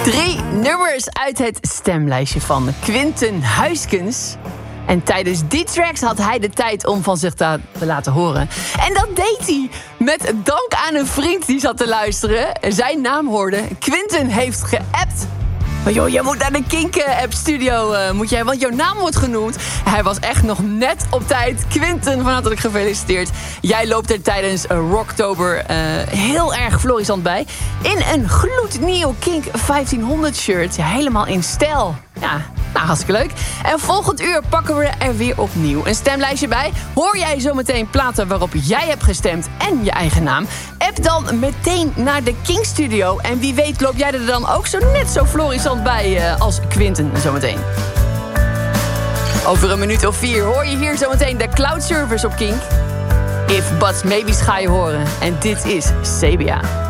3 nummers uit het stemlijstje van Quinten Huiskens. En tijdens die tracks had hij de tijd om van zich te laten horen. En dat deed hij met dank aan een vriend die zat te luisteren. Zijn naam hoorde. Quinten heeft geappt. Maar joh, jij moet naar de Kink-app studio, want jouw naam wordt genoemd. Hij was echt nog net op tijd. Quinten, van hartelijk gefeliciteerd. Jij loopt er tijdens Rocktober heel erg florissant bij. In een gloednieuw Kink 1500 shirt. Helemaal in stijl. Ja, nou, hartstikke leuk. En volgend uur pakken we er weer opnieuw een stemlijstje bij. Hoor jij zometeen platen waarop jij hebt gestemd en je eigen naam? App dan meteen naar de Kink Studio. En wie weet loop jij er dan ook zo net zo florissant bij als Quinten zometeen. Over een minuut of 4 hoor je hier zometeen de Cloud Service op Kink. If But Maybe's ga je horen. En dit is CBA.